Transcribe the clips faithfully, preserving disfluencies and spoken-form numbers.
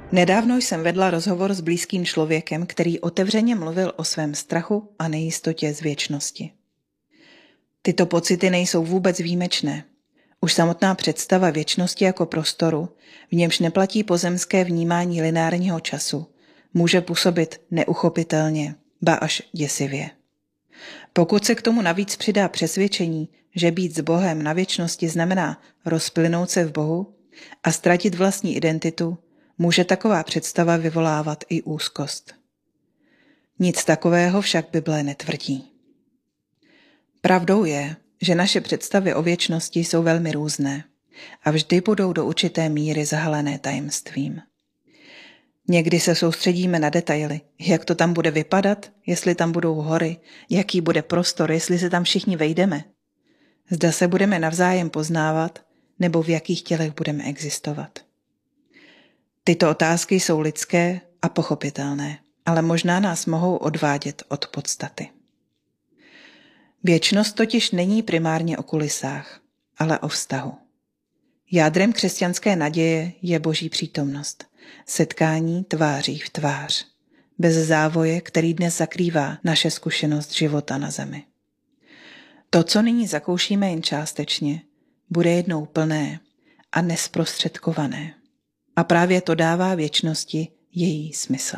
Nedávno jsem vedla rozhovor s blízkým člověkem, který otevřeně mluvil o svém strachu a nejistotě z věčnosti. Tyto pocity nejsou vůbec výjimečné. Už samotná představa věčnosti jako prostoru, v němž neplatí pozemské vnímání lineárního času, může působit neuchopitelně, ba až děsivě. Pokud se k tomu navíc přidá přesvědčení, že být s Bohem na věčnosti znamená rozplynout se v Bohu a ztratit vlastní identitu, může taková představa vyvolávat i úzkost. Nic takového však Bible netvrdí. Pravdou je, že naše představy o věčnosti jsou velmi různé a vždy budou do určité míry zahalené tajemstvím. Někdy se soustředíme na detaily, jak to tam bude vypadat, jestli tam budou hory, jaký bude prostor, jestli se tam všichni vejdeme. Zda se budeme navzájem poznávat, nebo v jakých tělech budeme existovat. Tyto otázky jsou lidské a pochopitelné, ale možná nás mohou odvádět od podstaty. Věčnost totiž není primárně o kulisách, ale o vztahu. Jádrem křesťanské naděje je Boží přítomnost, setkání tváří v tvář, bez závoje, který dnes zakrývá naše zkušenost života na zemi. To, co nyní zakoušíme jen částečně, bude jednou plné a nesprostředkované. A právě to dává věčnosti její smysl.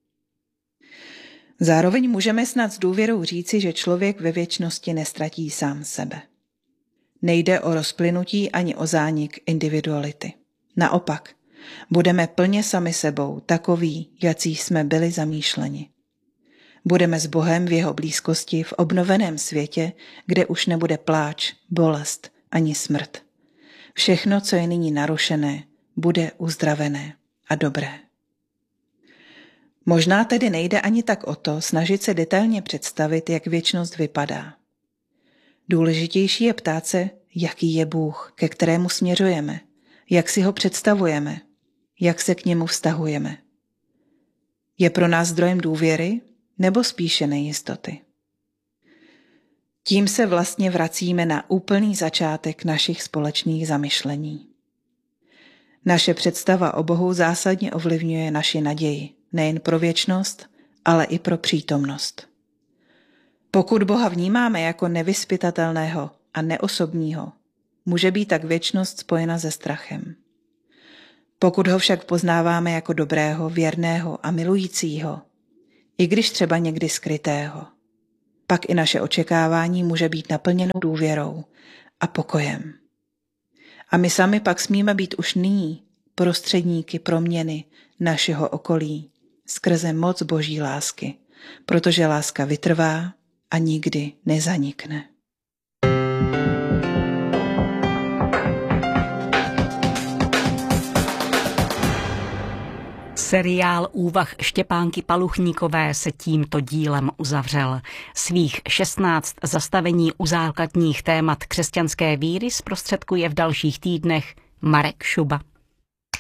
Zároveň můžeme snad s důvěrou říci, že člověk ve věčnosti nestratí sám sebe. Nejde o rozplynutí ani o zánik individuality. Naopak, budeme plně sami sebou, takoví, jací jsme byli zamýšleni. Budeme s Bohem v jeho blízkosti v obnoveném světě, kde už nebude pláč, bolest ani smrt. Všechno, co je nyní narušené, bude uzdravené a dobré. Možná tedy nejde ani tak o to snažit se detailně představit, jak věčnost vypadá. Důležitější je ptát se, jaký je Bůh, ke kterému směřujeme, jak si ho představujeme, jak se k němu vztahujeme. Je pro nás zdrojem důvěry nebo spíše nejistoty? Tím se vlastně vracíme na úplný začátek našich společných zamyšlení. Naše představa o Bohu zásadně ovlivňuje naši naději, nejen pro věčnost, ale i pro přítomnost. Pokud Boha vnímáme jako nevyzpytatelného a neosobního, může být tak věčnost spojena se strachem. Pokud ho však poznáváme jako dobrého, věrného a milujícího, i když třeba někdy skrytého, pak i naše očekávání může být naplněno důvěrou a pokojem. A my sami pak smíme být už nyní prostředníky proměny našeho okolí skrze moc Boží lásky, protože láska vytrvá a nikdy nezanikne. Seriál úvah Štěpánky Paluchníkové se tímto dílem uzavřel. Svých šestnáct zastavení u základních témat křesťanské víry zprostředkuje v dalších týdnech Marek Šuba.